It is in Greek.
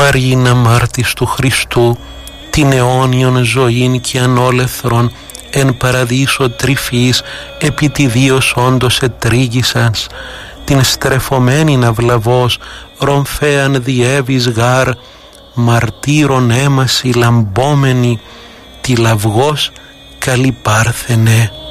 χαρήν αμάρτης του Χριστού, την αιώνιον ζωήν και ανόλεθρον, εν παραδείσο τρυφής, επί τη δίος όντως ετρίγησας, την στρεφωμένην αυλαβός, ρομφέαν διέβης γάρ, μαρτύρων έμαση λαμπόμενη, τη λαυγός καλή πάρθενε.